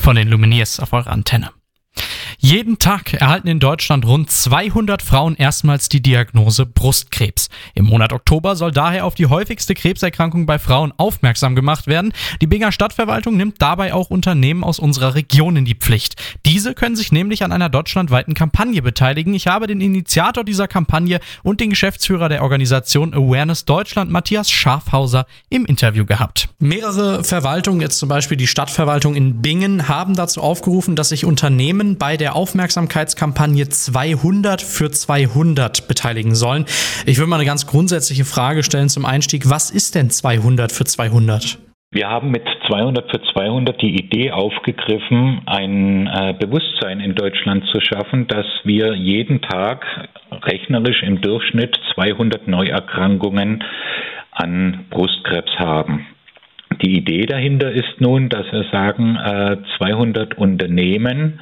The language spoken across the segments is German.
von den Lumineers auf eurer Antenne. Jeden Tag erhalten in Deutschland rund 200 Frauen erstmals die Diagnose Brustkrebs. Im Monat Oktober soll daher auf die häufigste Krebserkrankung bei Frauen aufmerksam gemacht werden. Die Binger Stadtverwaltung nimmt dabei auch Unternehmen aus unserer Region in die Pflicht. Diese können sich nämlich an einer deutschlandweiten Kampagne beteiligen. Ich habe den Initiator dieser Kampagne und den Geschäftsführer der Organisation Awareness Deutschland, Matthias Schafhauser, im Interview gehabt. Mehrere Verwaltungen, jetzt zum Beispiel die Stadtverwaltung in Bingen, haben dazu aufgerufen, dass sich Unternehmen bei der Aufmerksamkeitskampagne 200 für 200 beteiligen sollen. Ich würde mal eine ganz grundsätzliche Frage stellen zum Einstieg. Was ist denn 200 für 200? Wir haben mit 200 für 200 die Idee aufgegriffen, ein Bewusstsein in Deutschland zu schaffen, dass wir jeden Tag rechnerisch im Durchschnitt 200 Neuerkrankungen an Brustkrebs haben. Die Idee dahinter ist nun, dass wir sagen, 200 Unternehmen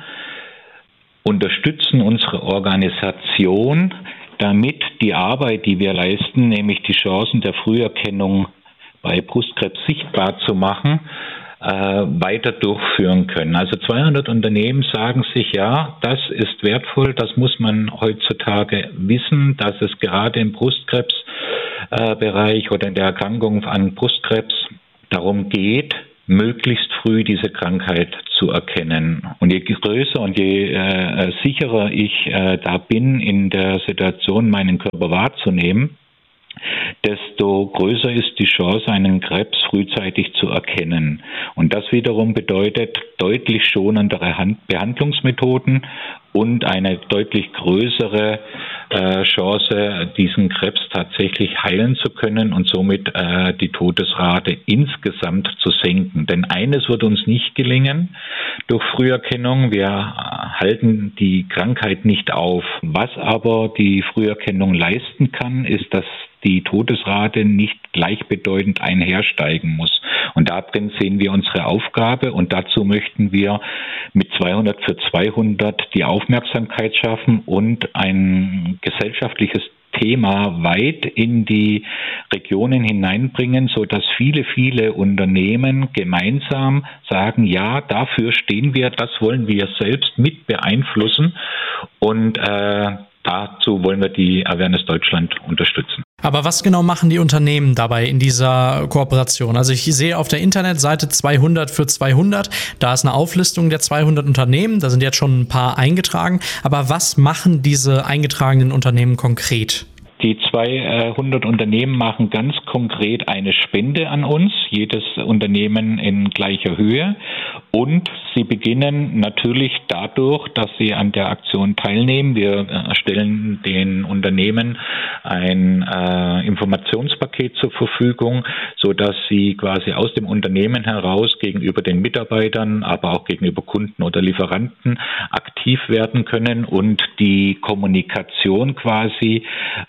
unterstützen unsere Organisation, damit die Arbeit, die wir leisten, nämlich die Chancen der Früherkennung bei Brustkrebs sichtbar zu machen, weiter durchführen können. Also 200 Unternehmen sagen sich, ja, das ist wertvoll, das muss man heutzutage wissen, dass es gerade im Brustkrebsbereich oder in der Erkrankung an Brustkrebs darum geht, möglichst früh diese Krankheit zu erkennen. Und je größer und je sicherer ich da bin, in der Situation meinen Körper wahrzunehmen, desto größer ist die Chance, einen Krebs frühzeitig zu erkennen. Und das wiederum bedeutet deutlich schonendere Behandlungsmethoden und eine deutlich größere Chance, diesen Krebs tatsächlich heilen zu können und somit die Todesrate insgesamt zu senken. Denn eines wird uns nicht gelingen durch Früherkennung. Wir halten die Krankheit nicht auf. Was aber die Früherkennung leisten kann, ist, dass die Todesrate nicht gleichbedeutend einhersteigen muss. Und darin sehen wir unsere Aufgabe und dazu möchten wir mit 200 für 200 die Aufmerksamkeit schaffen und ein gesellschaftliches Thema weit in die Regionen hineinbringen, sodass viele Unternehmen gemeinsam sagen, ja, dafür stehen wir, das wollen wir selbst mit beeinflussen und dazu wollen wir die Awareness Deutschland unterstützen. Aber was genau machen die Unternehmen dabei in dieser Kooperation? Also ich sehe auf der Internetseite 200 für 200, da ist eine Auflistung der 200 Unternehmen, da sind jetzt schon ein paar eingetragen. Aber was machen diese eingetragenen Unternehmen konkret? Die 200 Unternehmen machen ganz konkret eine Spende an uns, jedes Unternehmen in gleicher Höhe. Und sie beginnen natürlich dadurch, dass sie an der Aktion teilnehmen. Wir stellen den Unternehmen ein Informationspaket zur Verfügung, sodass sie quasi aus dem Unternehmen heraus gegenüber den Mitarbeitern, aber auch gegenüber Kunden oder Lieferanten aktiv werden können und die Kommunikation quasi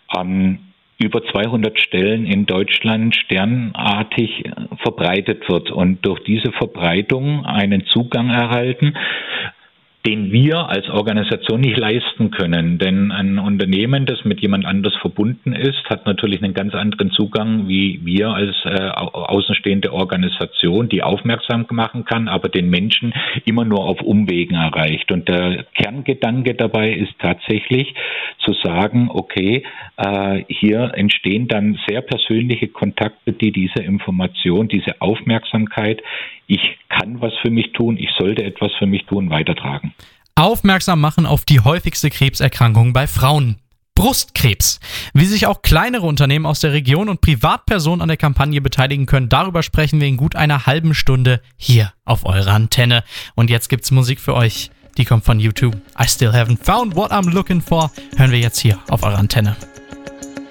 über 200 Stellen in Deutschland sternartig verbreitet wird und durch diese Verbreitung einen Zugang erhalten, den wir als Organisation nicht leisten können. Denn ein Unternehmen, das mit jemand anders verbunden ist, hat natürlich einen ganz anderen Zugang wie wir als außenstehende Organisation, die aufmerksam machen kann, aber den Menschen immer nur auf Umwegen erreicht. Und der Kerngedanke dabei ist tatsächlich zu sagen, okay, hier entstehen dann sehr persönliche Kontakte, die diese Information, diese Aufmerksamkeit, ich kann was für mich tun, ich sollte etwas für mich tun, weitertragen. Aufmerksam machen auf die häufigste Krebserkrankung bei Frauen. Brustkrebs. Wie sich auch kleinere Unternehmen aus der Region und Privatpersonen an der Kampagne beteiligen können, darüber sprechen wir in gut einer halben Stunde hier auf eurer Antenne. Und jetzt gibt's Musik für euch, die kommt von U2. I Still Haven't Found What I'm Looking For. Hören wir jetzt hier auf eurer Antenne.